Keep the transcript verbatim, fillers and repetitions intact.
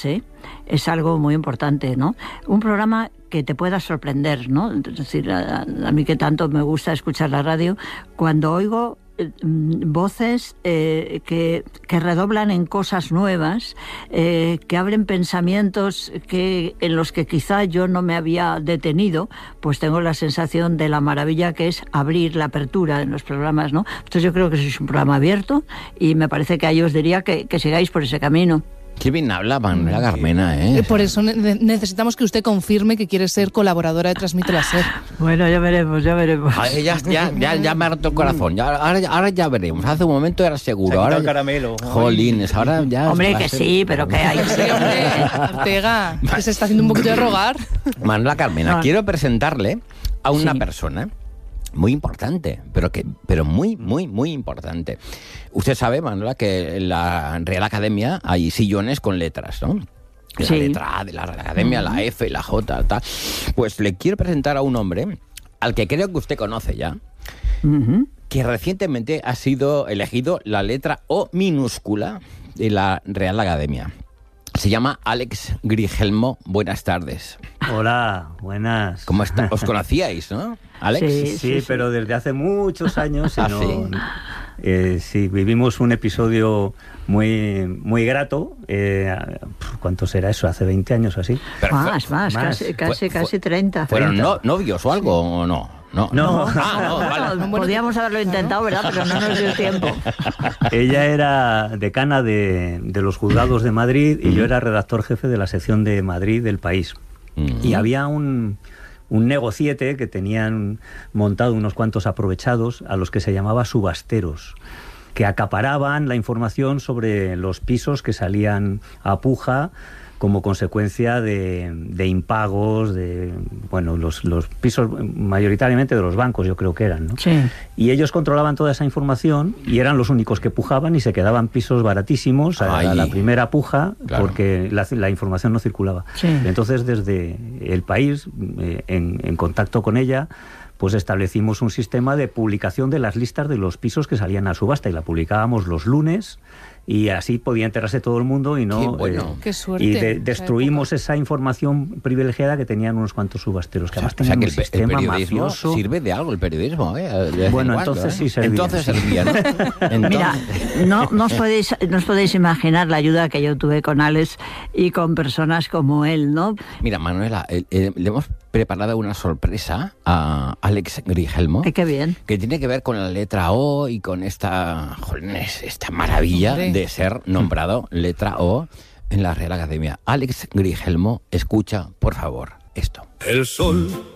sorprenderse es algo muy importante, ¿no? Un programa que te pueda sorprender, ¿no? Es decir, a, a mí que tanto me gusta escuchar la radio, cuando oigo eh, voces eh, que, que redoblan en cosas nuevas, eh, que abren pensamientos que, en los que quizá yo no me había detenido, pues tengo la sensación de la maravilla que es abrir la apertura en los programas, ¿no? Entonces yo creo que es un programa abierto y me parece que ahí os diría que, que sigáis por ese camino. Qué bien habla Manuela Carmena, ¿eh? Por eso ne- necesitamos que usted confirme que quiere ser colaboradora de Transmite la SER. Bueno, ya veremos, ya veremos. Ay, ya, ya, ya, ya me ha roto el corazón. Ya, ahora, ahora ya veremos. Hace un momento era seguro. Ahora el caramelo. Jolines, ahora ya... Hombre, que sí, pero que hay... Sí, hombre, Ortega, que se está haciendo un poquito de rogar. Manuela Carmena, No. quiero presentarle a una Sí. persona muy importante, pero que pero muy, muy, muy importante. Usted sabe, Manuela, que en la Real Academia hay sillones con letras, ¿no? La Sí. letra A de la Real Academia, la F, la J, tal. Pues le quiero presentar a un hombre al que creo que usted conoce ya, Uh-huh. que recientemente ha sido elegido la letra O minúscula de la Real Academia. Se llama Alex Grigelmo. Buenas tardes. Hola, buenas. ¿Cómo está? ¿Os conocíais, no, Alex? Sí. Sí, sí, pero desde hace muchos años. y ¿Ah, no- sí? eh, sí, vivimos un episodio muy, muy grato. Eh, ¿Cuánto será eso? ¿Hace veinte años o así? Pero fue- Más, más, más. casi, casi, Fue- casi fue- treinta. ¿Fueron no- novios o algo o no? No. No. Ah, no, vale. Bueno, podíamos haberlo intentado, ¿verdad? Pero no nos dio tiempo. Ella era decana de, de los juzgados de Madrid y yo era redactor jefe de la sección de Madrid del País. Mm. Y había un, un negociete que tenían montado unos cuantos aprovechados a los que se llamaba subasteros, que acaparaban la información sobre los pisos que salían a puja como consecuencia de, de impagos, de bueno, los, los pisos mayoritariamente de los bancos, yo creo que eran, ¿no? Sí. Y ellos controlaban toda esa información y eran los únicos que pujaban y se quedaban pisos baratísimos a, Ay. a la primera puja, Claro. porque la, la información no circulaba. Sí. Entonces, desde el país, eh, en, en contacto con ella, pues establecimos un sistema de publicación de las listas de los pisos que salían a subasta y la publicábamos los lunes y así podía enterarse todo el mundo y no... Qué bueno. Qué suerte. Y de- esa destruimos época. esa información privilegada que tenían unos cuantos subasteros, que O sea, además o sea, tenían que un el, pe- el sistema periodismo mafioso. sirve de algo, el periodismo, ¿eh? De vez en Bueno, cuando, entonces ¿eh? sí servía, Entonces sí. servía, ¿no? Entonces- Mira, no, no, os podéis, no os podéis imaginar la ayuda que yo tuve con Alex y con personas como él, ¿no? Mira, Manuela, eh, eh, le hemos preparado una sorpresa a Alex Grigelmo, Ay, qué bien. que tiene que ver con la letra O y con esta, jolines, esta maravilla Hombre. de ser nombrado letra O en la Real Academia. Alex Grigelmo, escucha, por favor, esto. El sol